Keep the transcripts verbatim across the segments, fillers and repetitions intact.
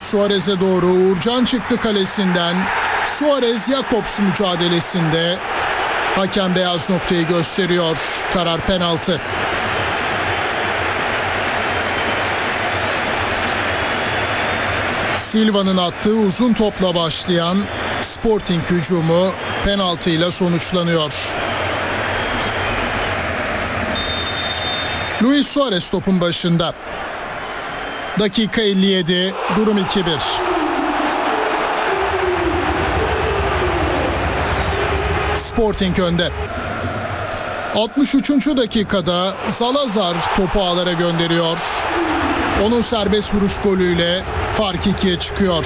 Suarez'e doğru Uğurcan çıktı kalesinden. Suarez-Jakobs mücadelesinde hakem beyaz noktayı gösteriyor. Karar penaltı. Silva'nın attığı uzun topla başlayan Sporting hücumu penaltıyla sonuçlanıyor. Luis Suarez topun başında. Dakika elli yedi, durum iki bir. Sporting önde. altmış üçüncü dakikada Salazar topu ağlara gönderiyor. Onun serbest vuruş golüyle fark ikiye çıkıyor.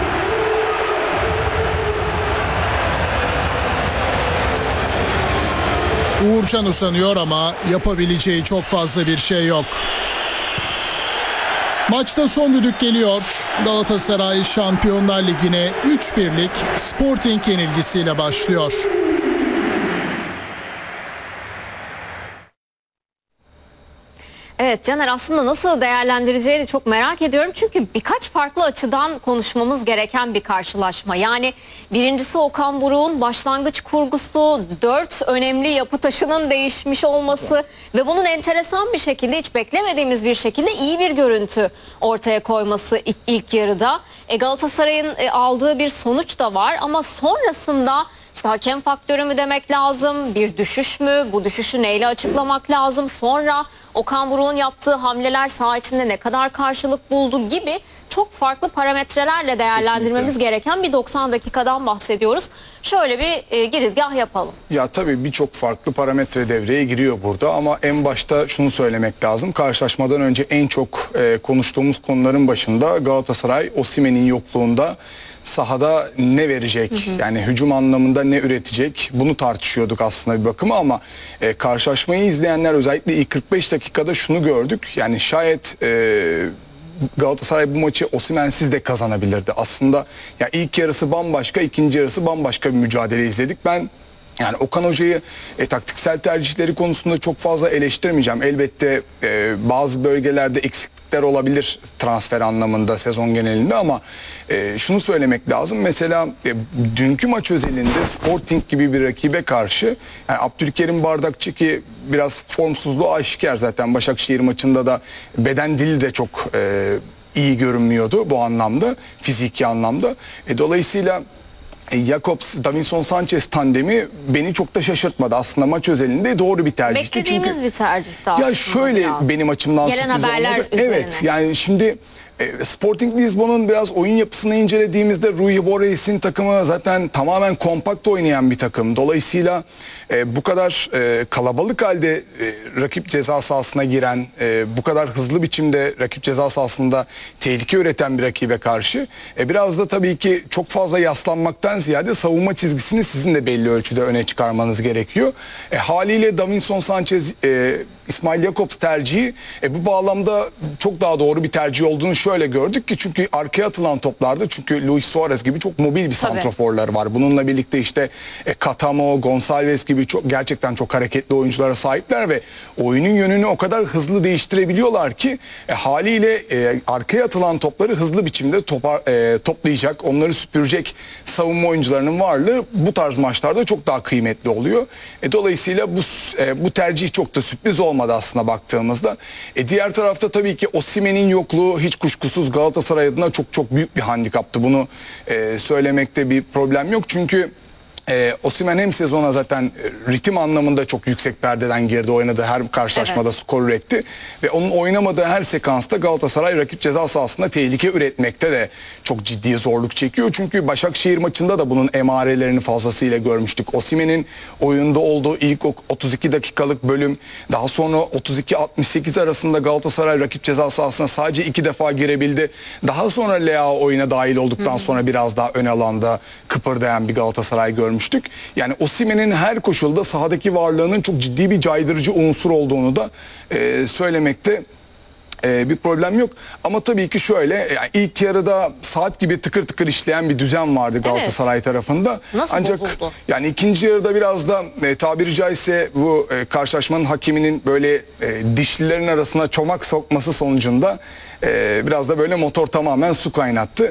Uğurcan uzanıyor ama yapabileceği çok fazla bir şey yok. Maçta son düdük geliyor. Galatasaray Şampiyonlar Ligi'ne üç birlik Sporting yenilgisiyle başlıyor. Evet Caner, aslında nasıl değerlendireceğini çok merak ediyorum. Çünkü birkaç farklı açıdan konuşmamız gereken bir karşılaşma. Yani birincisi Okan Buruk'un başlangıç kurgusu, dört önemli yapı taşının değişmiş olması ve bunun enteresan bir şekilde, hiç beklemediğimiz bir şekilde iyi bir görüntü ortaya koyması ilk, ilk yarıda. E, Galatasaray'ın e, aldığı bir sonuç da var ama sonrasında İşte hakem faktörü mü demek lazım, bir düşüş mü, bu düşüşü neyle açıklamak lazım, sonra Okan Buruk'un yaptığı hamleler saha içinde ne kadar karşılık buldu gibi çok farklı parametrelerle değerlendirmemiz Kesinlikle. gereken bir doksan dakikadan bahsediyoruz. Şöyle bir e, girizgah yapalım. Ya tabii birçok farklı parametre devreye giriyor burada ama en başta şunu söylemek lazım. Karşılaşmadan önce en çok e, konuştuğumuz konuların başında Galatasaray Osimhen'in yokluğunda sahada ne verecek, hı hı. yani hücum anlamında ne üretecek, bunu tartışıyorduk aslında bir bakıma ama e, karşılaşmayı izleyenler özellikle ilk kırk beş dakikada şunu gördük. Yani şayet e, Galatasaray bu maçı Osimhen'siz de kazanabilirdi. Aslında ya ilk yarısı bambaşka, ikinci yarısı bambaşka bir mücadele izledik. Ben yani Okan Hoca'yı e, taktiksel tercihleri konusunda çok fazla eleştirmeyeceğim. Elbette e, bazı bölgelerde eksiklikler olabilir transfer anlamında sezon genelinde ama e, şunu söylemek lazım. Mesela e, dünkü maç özelinde Sporting gibi bir rakibe karşı yani Abdülkerim Bardakçı ki biraz formsuzluğu aşikar zaten Başakşehir maçında da beden dili de çok e, iyi görünmüyordu bu anlamda, fiziki anlamda. E, dolayısıyla Jakobs, Davinson Sanchez tandemi beni çok da şaşırtmadı. Aslında maç özelinde doğru bir tercihti. Beklediğimiz Çünkü, bir tercihti aslında. Ya şöyle biraz. Benim açımdan gelen haberler olmadı. üzerine. Evet yani şimdi e, Sporting Lisbon'un biraz oyun yapısını incelediğimizde Rui Borges'in takımı zaten tamamen kompakt oynayan bir takım. Dolayısıyla e, bu kadar e, kalabalık halde e, rakip ceza sahasına giren, e, bu kadar hızlı biçimde rakip ceza sahasında tehlike üreten bir rakibe karşı e, biraz da tabii ki çok fazla yaslanmaktan ziyade savunma çizgisini sizin de belli ölçüde öne çıkarmanız gerekiyor. E, haliyle Davinson Sanchez, e, İsmail Jakobs tercihi e, bu bağlamda çok daha doğru bir tercih olduğunu şöyle gördük ki çünkü arkaya atılan toplarda çünkü Luis Suarez gibi çok mobil bir santraforlar var. Bununla birlikte işte e, Katamo, Gonçalves gibi çok gerçekten çok hareketli oyunculara sahipler ve oyunun yönünü o kadar hızlı değiştirebiliyorlar ki e, haliyle e, arkaya atılan topları hızlı biçimde topa, e, toplayacak, onları süpürecek savunma oyuncularının varlığı bu tarz maçlarda çok daha kıymetli oluyor. E, dolayısıyla bu e, bu tercih çok da sürpriz olmadı aslında baktığımızda. E, diğer tarafta tabii ki Osimhen'in yokluğu hiç kuşkusuz Galatasaray adına çok çok büyük bir handikaptı. Bunu e, söylemekte bir problem yok. Çünkü e, Osimhen hem sezona zaten ritim anlamında çok yüksek perdeden girdi, oynadı. Her karşılaşmada evet. skor üretti. Ve onun oynamadığı her sekansta Galatasaray rakip ceza sahasında tehlike üretmekte de çok ciddi zorluk çekiyor. Çünkü Başakşehir maçında da bunun emarelerini fazlasıyla görmüştük. Osimhen'in oyunda olduğu ilk otuz iki dakikalık bölüm, daha sonra otuz iki altmış sekiz arasında Galatasaray rakip ceza sahasına sadece iki defa girebildi. Daha sonra Leao oyuna dahil olduktan hı hı. sonra biraz daha ön alanda kıpırdayan bir Galatasaray görmüştük. Yani Osimhen'in her koşulda sahadaki varlığının çok ciddi bir caydırıcı unsur olduğunu da e, söylemekte Ee, bir problem yok. Ama tabii ki şöyle yani ilk yarıda saat gibi tıkır tıkır işleyen bir düzen vardı Galatasaray evet. tarafında. Nasıl Ancak bozuldu? Yani ikinci yarıda biraz da e, tabiri caizse bu e, karşılaşmanın hakeminin böyle e, dişlilerin arasına çomak sokması sonucunda e, biraz da böyle motor tamamen su kaynattı.